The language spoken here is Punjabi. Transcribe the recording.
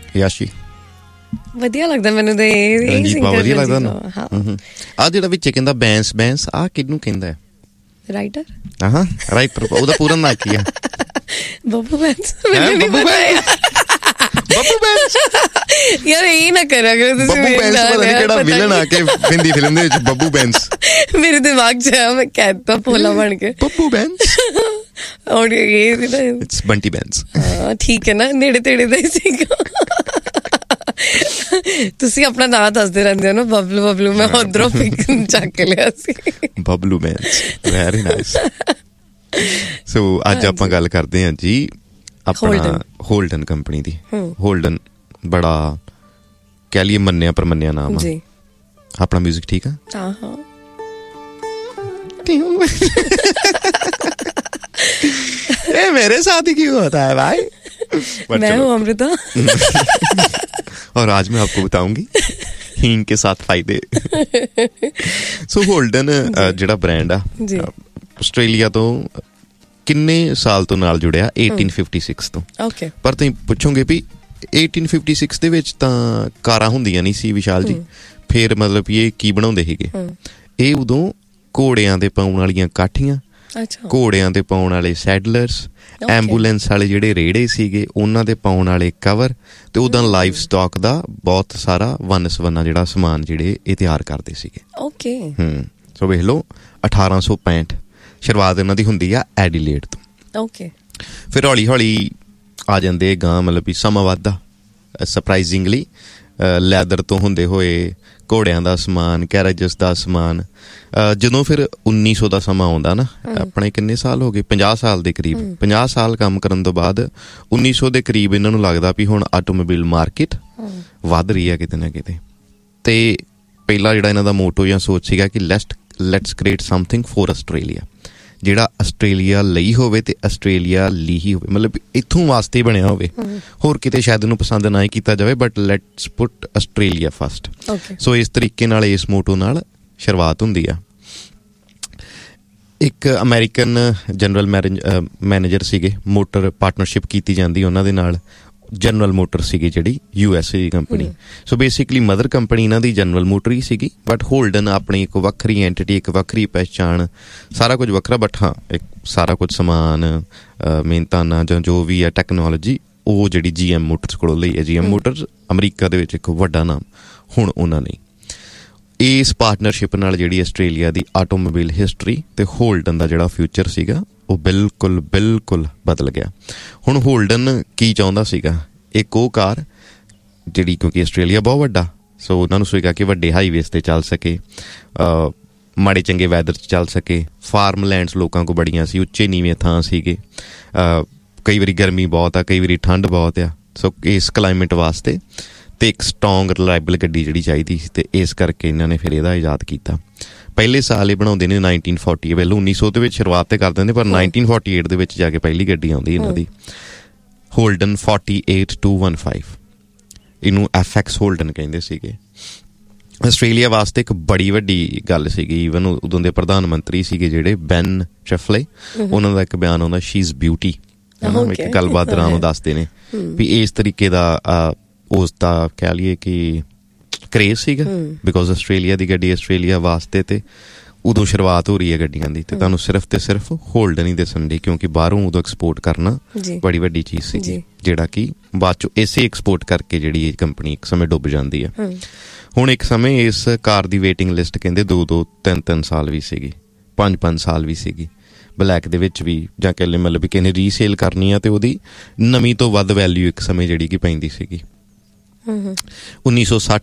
ਯਾਸ਼ੀ ਵਧੀਆ ਲੱਗਦਾ ਮੈਨੂੰ ਤੇ ਵਧੀਆ ਲੱਗਦਾ ਨਾ। ਆਹ ਜਿਹੜਾ ਵਿੱਚ ਕਹਿੰਦਾ ਬੈਂਸ ਬੈਂਸ, ਆਹ ਕਿਹਨੂੰ ਕਹਿੰਦਾ? ਰਾਈਟਰ। ਹਾਂ ਰਾਈਟਰ, ਉਹਦਾ ਪੂਰਾ ਨਾਂ ਕੀ ਆ? ਬੱਬੂ ਬੈਂਸ। ਬੱਬੂ ਬੈਂਸ ਯਾਰ ਇਹ ਨਾ ਕਰਿਆ ਕਰੋ ਤੁਸੀਂ। ਬੱਬੂ ਬੈਂਸ ਪਤਾ ਨਹੀਂ ਕਿਹੜਾ ਵਿਲਨ ਆ ਕੇ ਹਿੰਦੀ ਫਿਲਮ ਦੇ ਵਿੱਚ ਬੱਬੂ ਬੈਂਸ ਮੇਰੇ ਦਿਮਾਗ 'ਚ ਆਇਆ, ਮੈਂ ਕਹਿਤਾ ਭੋਲਾ ਬਣ ਕੇ ਬੱਬੂ ਬੈਂਸ। ਔਰ ਇਹ ਇਟਸ ਬੰਟੀ ਬੈਂਸ। ਹਾਂ ਠੀਕ ਹੈ ਨਾ, ਨੇੜੇ ਤੇੜੇ ਦਾ ਹੀ ਸੀਗਾ। ਤੁਸੀਂ ਆਪਣਾ ਨਾਂ ਦੱਸਦੇ ਰਹਿੰਦੇ ਹੋ ਨਾ, ਬਬਲੂ ਬਬਲੂ, ਮੈਂ ਉੱਧਰੋਂ ਚੱਕ ਲਿਆ ਸੀ ਬਬਲੂ ਬੈਂਸ। Very nice. ਸੋ ਅੱਜ ਆਪਾਂ ਗੱਲ ਕਰਦੇ ਹਾਂ ਜੀ ਆਪਣਾ ਹੋਲਡਨ ਕੰਪਨੀ ਦੀ। ਹੋਲਡਨ ਬੜਾ ਕਹਿ ਲਈਏ ਮੰਨਿਆ ਪ੍ਰਮੰਨਿਆ ਨਾਮ ਆ। ਆਪਣਾ ਮਿਊਜ਼ਿਕ ਠੀਕ ਆ? ਹਾਂ। मेरे साथ ही क्यों होता है भाई? मैं हूँ अमृता और आज मैं आपको बताऊंगी हींग के साथ फायदे। सो होल्डन ਜਿਹੜਾ ਬ੍ਰਾਂਡ ਆ ਆਸਟ੍ਰੇਲੀਆ ਤੋਂ ਕਿੰਨੇ ਸਾਲ ਤੋਂ ਨਾਲ ਜੁੜਿਆ? 1856 ਤੋਂ। ਪਰ ਤੁਸੀਂ ਪੁੱਛੋਗੇ ਵੀ 1856 ਦੇ ਵਿੱਚ ਤਾਂ ਕਾਰਾਂ ਹੁੰਦੀਆਂ ਨਹੀਂ ਸੀ ਵਿਸ਼ਾਲ ਜੀ, ਫਿਰ ਮਤਲਬ ਇਹ ਕੀ ਬਣਾਉਂਦੇ ਸੀਗੇ? ਇਹ ਉਦੋਂ ਘੋੜਿਆਂ ਦੇ ਪਾਉਣ ਵਾਲੀਆਂ ਕਾਠੀਆਂ, ਘੋੜਿਆਂ ਦੇ ਪਾਉਣ ਵਾਲੇ ਸੈਡਲਰਸ, ਐਂਬੂਲੈਂਸ ਵਾਲੇ ਜਿਹੜੇ ਰੇੜੇ ਸੀਗੇ ਉਹਨਾਂ ਦੇ ਪਾਉਣ ਵਾਲੇ ਕਵਰ, ਤੇ ਉਦਾਂ ਲਾਈਵ ਸਟਾਕ ਦਾ ਬਹੁਤ ਸਾਰਾ ਵੰਨ ਸਵੰਨਾ ਜਿਹੜਾ ਸਮਾਨ ਜਿਹੜੇ ਇਹ ਤਿਆਰ ਕਰਦੇ ਸੀਗੇ। ਸੋ ਵੇਖ ਲਓ 1865 ਸ਼ੁਰੂਆਤ ਇਹਨਾਂ ਦੀ ਹੁੰਦੀ ਆ ਐਡੀਲੇਡ ਤੋਂ। ਫਿਰ ਹੌਲੀ ਹੌਲੀ ਆ ਜਾਂਦੇ ਗਾਂ, ਮਤਲਬ ਵੀ ਸਮਾਂ ਵੱਧਦਾ ਸਰਪ੍ਰਾਈਜ਼ਿੰਗਲੀ। ਲੈਦਰ ਤੋਂ ਹੁੰਦੇ ਹੋਏ ਘੋੜਿਆਂ ਦਾ ਸਮਾਨ, ਕੈਰੇਜਸ ਦਾ ਸਮਾਨ। ਜਦੋਂ ਫਿਰ 1900 ਦਾ ਸਮਾਂ ਆਉਂਦਾ ਨਾ, ਆਪਣੇ ਕਿੰਨੇ ਸਾਲ ਹੋ ਗਏ? 50 ਸਾਲ ਦੇ ਕਰੀਬ। 50 ਸਾਲ ਕੰਮ ਕਰਨ ਤੋਂ ਬਾਅਦ 1900 ਦੇ ਕਰੀਬ ਇਹਨਾਂ ਨੂੰ ਲੱਗਦਾ ਵੀ ਹੁਣ ਆਟੋਮੋਬਾਈਲ ਮਾਰਕੀਟ ਵੱਧ ਰਹੀ ਹੈ ਕਿਤੇ ਨਾ ਕਿਤੇ। ਤੇ ਪਹਿਲਾ ਜਿਹੜਾ ਇਹਨਾਂ ਦਾ ਮੋਟੋ ਜਾਂ ਸੋਚ ਸੀਗਾ ਕਿ let's create something four Australia, ਜਿਹੜਾ ਆਸਟ੍ਰੇਲੀਆ ਲਈ ਹੋਵੇ ਤੇ ਆਸਟ੍ਰੇਲੀਆ ਲਈ ਹੀ ਹੋਵੇ, ਮਤਲਬ ਇੱਥੋਂ ਵਾਸਤੇ ਬਣਿਆ ਹੋਵੇ। ਹੋਰ ਕਿਤੇ ਸ਼ਾਇਦ ਇਹਨੂੰ ਪਸੰਦ ਨਾ ਹੀ ਕੀਤਾ ਜਾਵੇ, but let's put Australia first. ਸੋ ਇਸ ਤਰੀਕੇ ਨਾਲ, ਇਸ ਮੋਟੋ ਨਾਲ ਸ਼ੁਰੂਆਤ ਹੁੰਦੀ ਆ। ਇੱਕ ਅਮਰੀਕਨ ਜਨਰਲ ਮੈਨੇਜਰ ਸੀਗੇ, ਮੋਟਰ ਪਾਰਟਨਰਸ਼ਿਪ ਕੀਤੀ ਜਾਂਦੀ ਉਹਨਾਂ ਦੇ ਨਾਲ। ਜਨਰਲ ਮੋਟਰ ਸੀਗੀ ਜਿਹੜੀ USA ਦੀ company. So basically mother company ਇਹਨਾਂ ਦੀ ਜਨਰਲ ਮੋਟਰ ਹੀ ਸੀਗੀ, ਬਟ ਹੋਲਡਨ ਆਪਣੀ ਇੱਕ ਵੱਖਰੀ ਐਂਟੀਟੀ, ਇੱਕ ਵੱਖਰੀ ਪਹਿਚਾਣ, ਸਾਰਾ ਕੁਝ ਵੱਖਰਾ। ਬਟ ਹਾਂ, ਇੱਕ ਸਾਰਾ ਕੁਝ ਸਮਾਨ, ਮਿਹਨਤਾਨਾ ਜਾਂ ਜੋ ਵੀ ਹੈ ਟੈਕਨੋਲੋਜੀ, ਉਹ ਜਿਹੜੀ GM ਮੋਟਰਸ ਕੋਲੋਂ ਲਈ ਹੈ। GM ਮੋਟਰਸ ਅਮਰੀਕਾ ਦੇ ਵਿੱਚ ਇੱਕ ਵੱਡਾ ਨਾਮ ਹੁਣ ਉਹਨਾਂ ਨੇ। ਇਸ ਪਾਰਟਨਰਸ਼ਿਪ ਨਾਲ ਜਿਹੜੀ ਆਸਟ੍ਰੇਲੀਆ ਦੀ ਆਟੋਮੋਬਾਈਲ ਹਿਸਟਰੀ ਤੇ ਹੋਲਡਨ ਦਾ ਜਿਹੜਾ ਫਿਊਚਰ ਸੀਗਾ ਉਹ ਬਿਲਕੁਲ ਬਦਲ ਗਿਆ। ਹੁਣ ਹੋਲਡਨ ਕੀ ਚਾਹੁੰਦਾ ਸੀਗਾ? ਇੱਕ ਉਹ ਕਾਰ ਜਿਹੜੀ, ਕਿਉਂਕਿ ਆਸਟ੍ਰੇਲੀਆ ਬਹੁਤ ਵੱਡਾ, ਸੋ ਉਹਨਾਂ ਨੂੰ ਸੀਗਾ ਕਿ ਵੱਡੇ ਹਾਈਵੇਜ਼ 'ਤੇ ਚੱਲ ਸਕੇ, ਮਾੜੇ ਚੰਗੇ ਵੈਦਰ 'ਚ ਚੱਲ ਸਕੇ। ਫਾਰਮ ਲੈਂਡਸ ਲੋਕਾਂ ਕੋਲ ਬੜੀਆਂ ਸੀ, ਉੱਚੇ ਨੀਵੇਂ ਥਾਂ ਸੀਗੇ, ਕਈ ਵਾਰੀ ਗਰਮੀ ਬਹੁਤ ਆ, ਕਈ ਵਾਰੀ ਠੰਡ ਬਹੁਤ ਆ। ਸੋ ਇਸ ਕਲਾਈਮੇਟ ਵਾਸਤੇ ਤੇ ਇੱਕ ਸਟਰੋਂਗ ਰਿਲਾਇਬਲ ਗੱਡੀ ਜਿਹੜੀ ਚਾਹੀਦੀ ਸੀ, ਤੇ ਇਸ ਕਰਕੇ ਇਹਨਾਂ ਨੇ ਫਿਰ ਇਹਦਾ ਇਜਾਦ ਕੀਤਾ। ਪਹਿਲੇ ਸਾਲ ਇਹ ਬਣਾਉਂਦੇ ਨੇ 1940। ਪਹਿਲਾਂ 1900 ਦੇ ਵਿੱਚ ਸ਼ੁਰੂਆਤ ਤੇ ਕਰ ਦਿੰਦੇ, ਪਰ 1948 ਦੇ ਵਿੱਚ ਜਾ ਕੇ ਪਹਿਲੀ ਗੱਡੀ ਆਉਂਦੀ ਇਹਨਾਂ ਦੀ, ਹੋਲਡਨ 48215। ਇਹਨੂੰ FX ਹੋਲਡਨ ਕਹਿੰਦੇ ਸੀਗੇ। ਆਸਟ੍ਰੇਲੀਆ ਵਾਸਤੇ ਇੱਕ ਬੜੀ ਵੱਡੀ ਗੱਲ ਸੀਗੀ। ਈਵਨ ਉਦੋਂ ਦੇ ਪ੍ਰਧਾਨ ਮੰਤਰੀ ਸੀਗੇ ਜਿਹੜੇ ਬੈਨ ਚੈਫਲੇ, ਉਹਨਾਂ ਦਾ ਇੱਕ ਬਿਆਨ ਆਉਂਦਾ, ਸ਼ੀ ਇਜ਼ ਬਿਊਟੀ। ਇੱਕ ਗੱਲਬਾਤ ਦੌਰਾਨ ਉਹ ਦੱਸਦੇ ਨੇ ਵੀ ਇਸ ਤਰੀਕੇ ਦਾ ਉਸ ਦਾ ਕਹਿ ਲਈਏ ਕਿ ਕਰੇਜ਼ ਸੀਗਾ, ਬਿਕੋਜ਼ ਆਸਟ੍ਰੇਲੀਆ ਦੀ ਗੱਡੀ ਆਸਟ੍ਰੇਲੀਆ ਵਾਸਤੇ, ਤੇ ਉਦੋਂ ਸ਼ੁਰੂਆਤ ਹੋ ਰਹੀ ਹੈ ਗੱਡੀਆਂ ਦੀ, ਤੇ ਤੁਹਾਨੂੰ ਸਿਰਫ ਤੇ ਸਿਰਫ ਹੋਲਡਨ ਹੀ ਦਿਸਣ ਦੀ, ਕਿਉਂਕਿ ਬਾਹਰੋਂ ਉਦੋਂ ਐਕਸਪੋਰਟ ਕਰਨਾ ਬੜੀ ਵੱਡੀ ਚੀਜ਼ ਸੀਗੀ, ਜਿਹੜਾ ਕਿ ਬਾਅਦ ਚੋਂ ਇਸੇ ਐਕਸਪੋਰਟ ਕਰਕੇ ਜਿਹੜੀ ਇਹ ਕੰਪਨੀ ਇੱਕ ਸਮੇਂ ਡੁੱਬ ਜਾਂਦੀ ਆ। ਹੁਣ ਇੱਕ ਸਮੇਂ ਇਸ ਕਾਰ ਦੀ ਵੇਟਿੰਗ ਲਿਸਟ ਕਹਿੰਦੇ 2-2, 3-3 ਸਾਲ ਵੀ ਸੀਗੀ, 5-5 ਸਾਲ ਵੀ ਸੀਗੀ। ਬਲੈਕ ਦੇ ਵਿੱਚ ਵੀ, ਜਾਂ ਕਹਿ ਲਏ ਮਤਲਬ ਵੀ ਕਹਿੰਦੇ ਰੀਸੇਲ ਕਰਨੀ ਆ, ਤੇ ਉਹਦੀ ਨਵੀਂ ਤੋਂ ਵੱਧ ਵੈਲਿਊ ਇੱਕ ਸਮੇਂ ਜਿਹੜੀ ਕਿ ਪੈਂਦੀ ਸੀਗੀ। 1960